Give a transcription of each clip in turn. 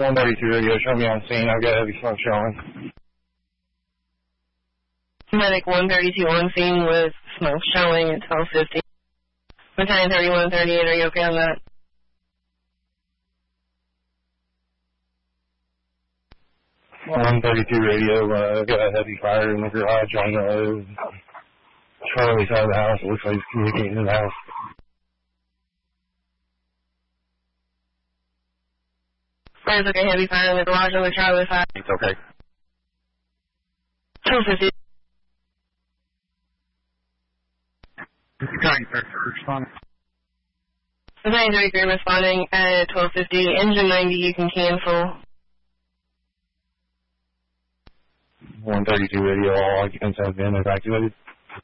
132 radio, show me on scene. I've got heavy smoke showing. Medic 132 on scene with smoke showing at 1250. Battalion 3138, are you okay on that? On 132 radio, got a heavy fire in the garage on the Charlie side of the house. It looks like he's communicating in the house. Fire's okay, heavy fire in the garage on the Charlie side. It's okay. 1250. Responding. Battalion 33 responding at 1250. Engine 90, you can cancel. 132 radio, all occupants have been evacuated.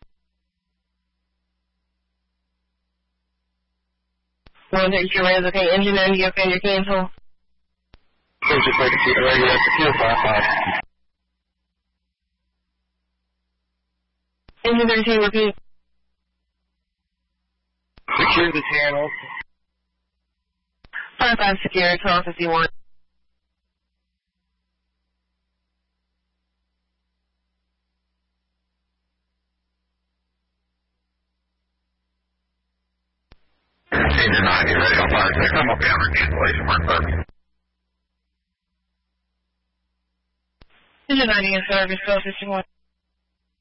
One 32 radio, okay. Engine 90, okay, and your cancel. Engine 32 radio, secure 55. Engine 32, repeat. Secure the channel. 55 secure, 1251. Engine 90 radio, 56. I'm okay on the cancellation mark, sir. Engine 90 is service 1251.